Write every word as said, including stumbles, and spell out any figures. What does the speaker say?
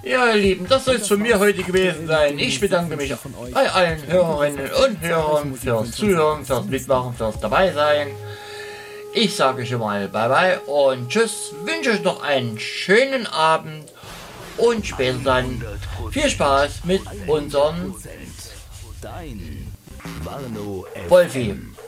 Ja, ihr Lieben, das soll es von mir heute gewesen sein. Ich bedanke mich bei allen Hörerinnen und Hörern fürs Zuhören, fürs Mitmachen, fürs Dabeisein. Ich sage schon mal bye bye und tschüss, wünsche euch noch einen schönen Abend und später dann viel Spaß mit unserem Wolfi.